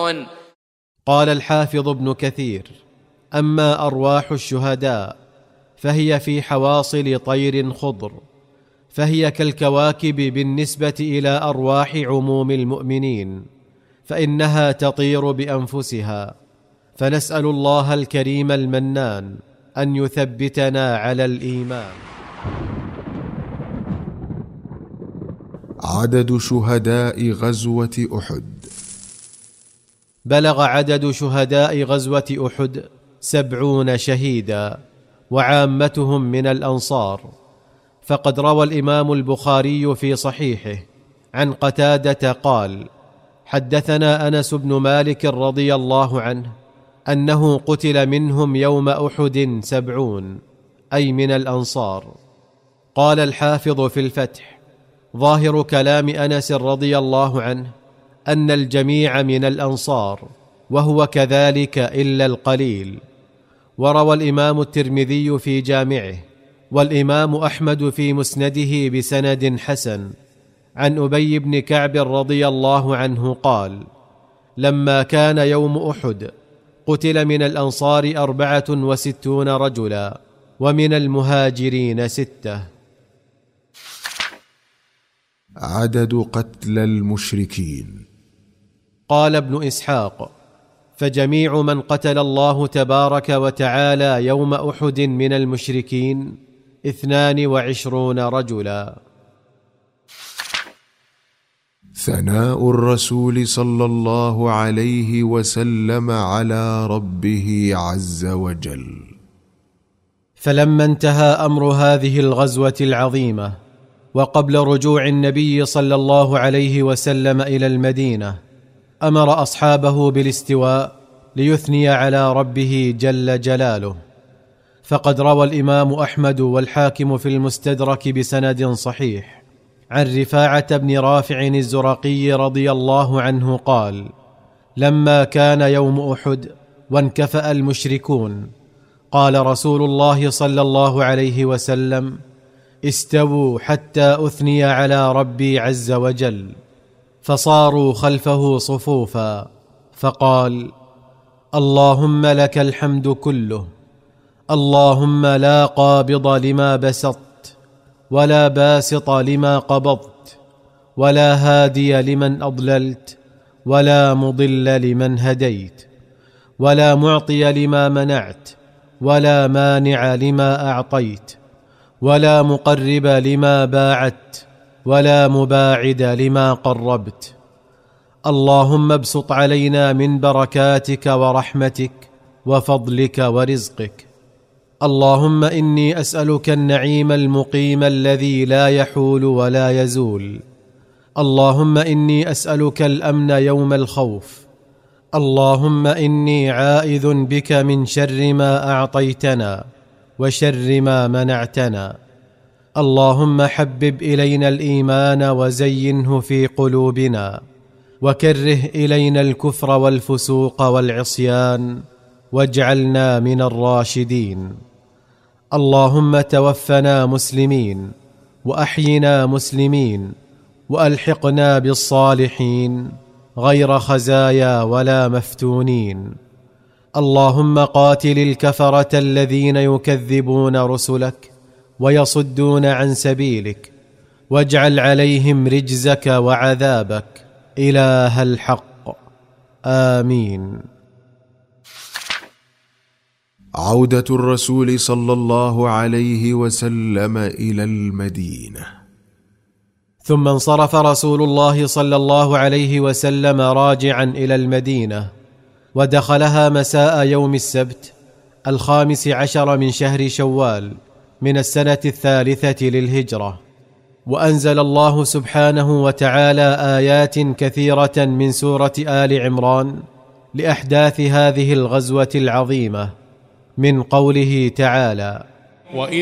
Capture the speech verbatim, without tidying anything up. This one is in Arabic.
يعلمون. قال الحافظ ابن كثير: أما أرواح الشهداء فهي في حواصل طير خضر، فهي كالكواكب بالنسبة إلى أرواح عموم المؤمنين، فإنها تطير بأنفسها. فنسأل الله الكريم المنان أن يثبتنا على الإيمان. عدد شهداء غزوة أحد. بلغ عدد شهداء غزوة أحد سبعون شهيدا، وعامتهم من الأنصار. فقد روى الإمام البخاري في صحيحه عن قتادة قال: حدثنا أنس بن مالك رضي الله عنه أنه قتل منهم يوم أحد سبعون، أي من الأنصار. قال الحافظ في الفتح: ظاهر كلام أنس رضي الله عنه أن الجميع من الأنصار، وهو كذلك إلا القليل. وروى الإمام الترمذي في جامعه، والإمام أحمد في مسنده بسند حسن عن أبي بن كعب رضي الله عنه قال: لما كان يوم أحد قتل من الأنصار أربعة وستون رجلا، ومن المهاجرين ستة. عدد قتلى المشركين. قال ابن إسحاق: فجميع من قتل الله تبارك وتعالى يوم أحد من المشركين اثنان وعشرون رجلا. ثناء الرسول صلى الله عليه وسلم على ربه عز وجل. فلما انتهى أمر هذه الغزوة العظيمة، وقبل رجوع النبي صلى الله عليه وسلم إلى المدينة، أمر أصحابه بالاستواء ليثني على ربه جل جلاله. فقد روى الإمام أحمد والحاكم في المستدرك بسند صحيح عن رفاعة بن رافع الزرقي رضي الله عنه قال: لما كان يوم أحد وانكفأ المشركون، قال رسول الله صلى الله عليه وسلم: استووا حتى أثني على ربي عز وجل. فصاروا خلفه صفوفا، فقال: اللهم لك الحمد كله، اللهم لا قابض لما بسطت، ولا باسط لما قبضت، ولا هادي لمن أضللت، ولا مضل لمن هديت، ولا معطي لما منعت، ولا مانع لما أعطيت، ولا مقرب لما باعدت، ولا مباعد لما قربت. اللهم ابسط علينا من بركاتك ورحمتك وفضلك ورزقك. اللهم إني أسألك النعيم المقيم الذي لا يحول ولا يزول. اللهم إني أسألك الأمن يوم الخوف. اللهم إني عائذ بك من شر ما أعطيتنا وشر ما منعتنا. اللهم حبب إلينا الإيمان وزينه في قلوبنا، وكره إلينا الكفر والفسوق والعصيان، واجعلنا من الراشدين. اللهم توفنا مسلمين، وأحينا مسلمين، وألحقنا بالصالحين غير خزايا ولا مفتونين. اللهم قاتل الكفرة الذين يكذبون رسلك ويصدون عن سبيلك، واجعل عليهم رجزك وعذابك إله الحق. آمين. عودة الرسول صلى الله عليه وسلم إلى المدينة. ثم انصرف رسول الله صلى الله عليه وسلم راجعا إلى المدينة، ودخلها مساء يوم السبت الخامس عشر من شهر شوال من السنة الثالثة للهجرة. وأنزل الله سبحانه وتعالى آيات كثيرة من سورة آل عمران لأحداث هذه الغزوة العظيمة، من قوله تعالى: